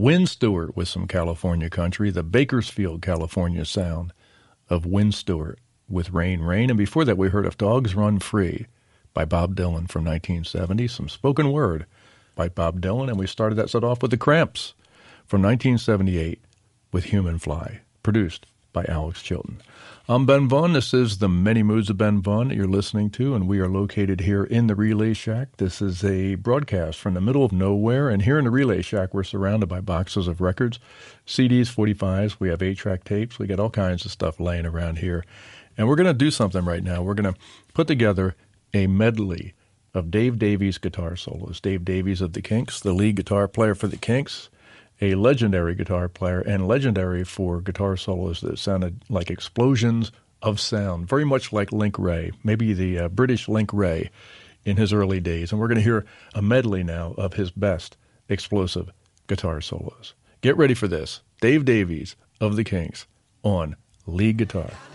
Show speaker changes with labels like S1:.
S1: Wynn Stewart with some California country, the Bakersfield, California sound of Wynn Stewart with Rain, Rain. And before that, we heard If Dogs Run Free by Bob Dylan from 1970, some spoken word by Bob Dylan. And we started that set off with The Cramps from 1978 with Human Fly, produced by Alex Chilton. I'm Ben Vaughn. This is the Many Moods of Ben Vaughn that you're listening to, and we are located here in the Relay Shack. This is a broadcast from the middle of nowhere, and here in the Relay Shack, we're surrounded by boxes of records, CDs, 45s, we have 8-track tapes, we got all kinds of stuff laying around here. And we're going to do something right now. We're going to put together a medley of Dave Davies guitar solos. Dave Davies of the Kinks, the lead guitar player for the Kinks, a legendary guitar player and legendary for guitar solos that sounded like explosions of sound, very much like Link Wray, maybe the British Link Wray in his early days. And we're going to hear a medley now of his best explosive guitar solos. Get ready for this. Dave Davies of the Kinks on lead guitar.